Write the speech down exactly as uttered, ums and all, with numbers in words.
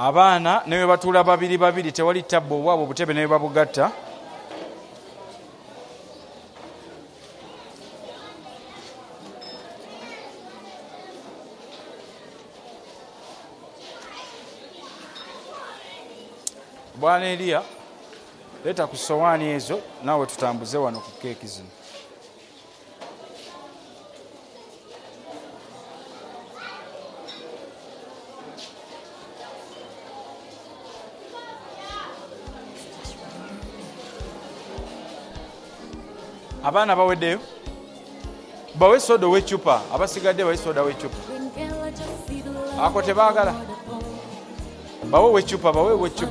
abaana ne bwe batuula babiri babiri tewali tabbo obwabwe obutebe ne bwe babugatta. Bwana Eliya leeta ku sowaani ezo naawe tutambuze wano ku keeki zino. Abaana baweddeyo bawe soda w'eccupa, abasigadde bawe soda w'eccupa. Ako tebaagala bawe w'eccupa bawe w'eccupa.